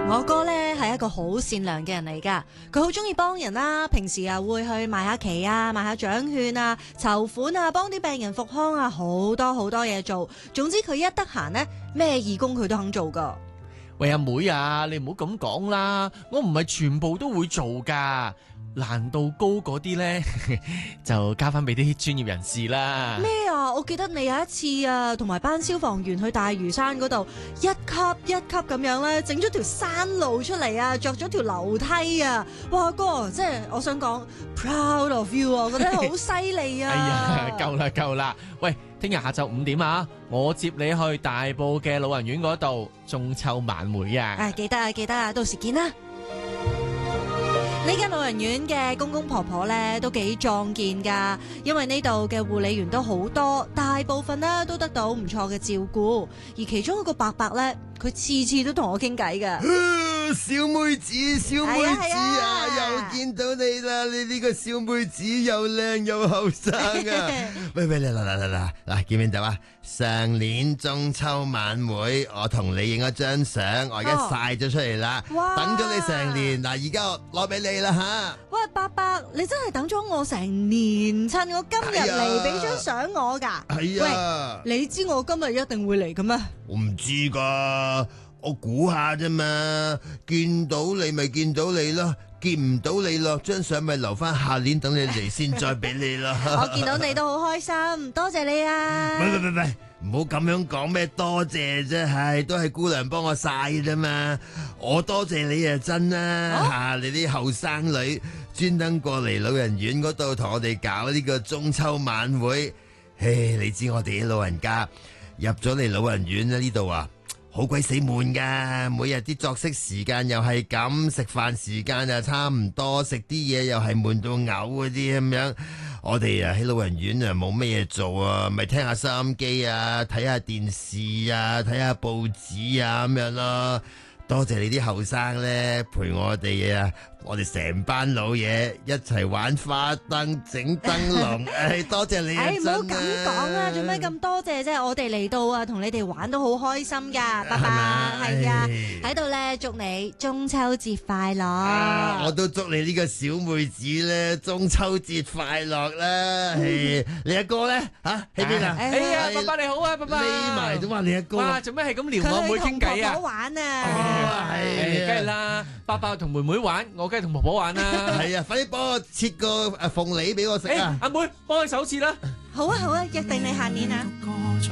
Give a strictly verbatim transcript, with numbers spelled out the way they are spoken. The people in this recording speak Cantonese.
我哥呢係一個好善良嘅人嚟噶，佢好中意幫人啦，平時啊會去賣下旗啊、賣下獎券啊、籌款啊、幫啲病人復康啊，好多好多嘢做。總之佢一得閒呢，咩義工佢都肯做噶。 喂，阿妹啊，你唔好咁講啦，我唔係全部都會做噶，難度高嗰啲呢，就交翻俾啲專業人士啦。 咩啊？我記得你有一次啊，同埋班消防員去大嶼山嗰度，一級一級咁樣咧，整咗條山路出嚟啊，鑿咗條樓梯啊！哇，哥，即係我想講 proud of you 啊，我覺得好犀利啊！ 哎呀，夠啦夠啦，喂，聽日下晝五點啊，我接你去大埔嘅老人院嗰度中秋晚會啊！ 啊，記得啊，記得啊，到時見啦！呢間老人院嘅公公婆婆咧都幾壯健噶，因為呢度嘅護理員都好多，大部分呢都得到唔錯嘅照顧，而其中一個伯伯咧，佢次次都同我傾偈噶。 小妹子，小妹子係啊係啊， 啊又見到你啦！你呢個小妹子又靚又後生啊！喂喂，嚟嚟嚟嚟嚟，嗱，見唔見到啊？上年中秋晚會，我同你影咗張相，我而家晒咗出嚟啦， 哇等咗你成年，嗱，而家我攞俾你啦吓。 喂，伯伯，你真係等咗我成年，趁我今日嚟俾張相我噶？ 係啊， 喂，你知我今日一定會嚟嘅咩？ 我唔知噶。我估下啫嘛，見到你咪見到你咯，見唔到你咯，張相咪留翻下年等你嚟先再俾你咯。 我見到你都好開心，多謝你啊！ 喂喂喂喂，唔好咁樣講咩多謝啫，係都係姑娘幫我晒啫嘛，我多謝你啊真啦吓、啊，你啲後生女專登過嚟老人院嗰度同我哋搞呢個中秋晚會，唉，你知我哋啲老人家入咗嚟老人院咧呢度啊。好鬼死悶噶，每日啲作息時間又係咁，食飯時間又差唔多，食啲嘢又係悶到嘔嗰啲咁樣。我哋啊喺老人院啊冇咩嘢做啊，咪聽下收音機啊，睇下電視啊，睇下報紙啊咁樣咯。多謝你啲後生咧陪我哋啊，我哋成班老嘢一齊玩花燈整燈籠，唉，多謝你啊！ 唉，唔好咁講啊，做咩咁多謝啫？我哋嚟到啊，同你哋玩都好開心噶，伯伯係啊，喺度咧祝你中秋節快樂。 啊！我都祝你呢個小妹子咧中秋節快樂啦！係你阿哥咧吓喺邊啊？ 哎呀，伯伯你好啊，伯伯。 匿埋都話你阿哥。 哇，做咩係咁撩我妹傾偈啊？ 佢同婆婆玩啊！ 係，梗係啦，伯伯同妹妹玩，我梗係同婆婆玩啦。 係啊，快啲幫我切個誒鳳梨俾我食啊！ 阿妹，幫佢手切啦。 好啊好啊，約定你下年啊！